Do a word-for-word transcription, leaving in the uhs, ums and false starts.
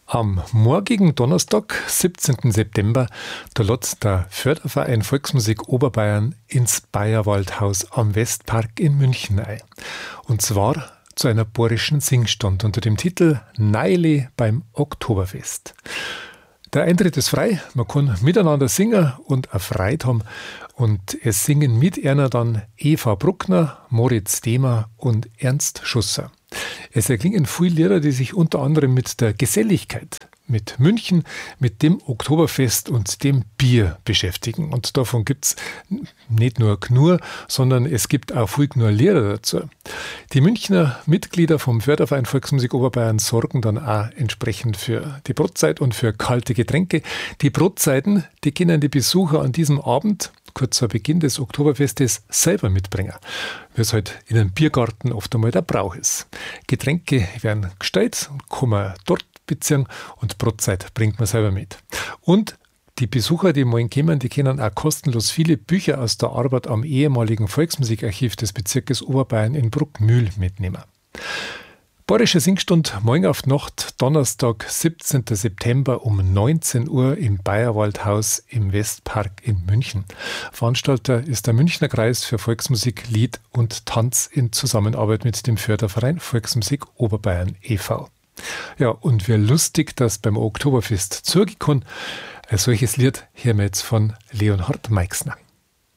Am morgigen Donnerstag, siebzehnten September, da lädt der Förderverein Volksmusik Oberbayern ins Bayerwaldhaus am Westpark in München ein. Und zwar zu einer bayerischen Singstund unter dem Titel Neili beim Oktoberfest. Der Eintritt ist frei, man kann miteinander singen und eine Freude haben. Und es singen mit einer dann Eva Bruckner, Moritz Dehmer und Ernst Schusser. Es erklingen viele Lieder, die sich unter anderem mit der Geselligkeit, mit München, mit dem Oktoberfest und dem Bier beschäftigen. Und davon gibt's nicht nur Gnur, sondern es gibt auch viel Gnur-Lieder dazu. Die Münchner Mitglieder vom Förderverein Volksmusik Oberbayern sorgen dann auch entsprechend für die Brotzeit und für kalte Getränke. Die Brotzeiten, die können die Besucher an diesem Abend, kurz vor Beginn des Oktoberfestes, selber mitbringen, wie es halt in einem Biergarten oft einmal der Brauch ist. Getränke werden gestellt und kann man dort beziehen und Brotzeit bringt man selber mit. Und die Besucher, die morgen kommen, die können auch kostenlos viele Bücher aus der Arbeit am ehemaligen Volksmusikarchiv des Bezirkes Oberbayern in Bruckmühl mitnehmen. Bayerische Singstund morgen auf die Nacht, Donnerstag, siebzehnten September um neunzehn Uhr im Bayerwaldhaus im Westpark in München. Veranstalter ist der Münchner Kreis für Volksmusik, Lied und Tanz in Zusammenarbeit mit dem Förderverein Volksmusik Oberbayern e V Ja, und wie lustig, dass beim Oktoberfest zugehen kann. Ein solches Lied hören wir jetzt von Leonhard Meixner.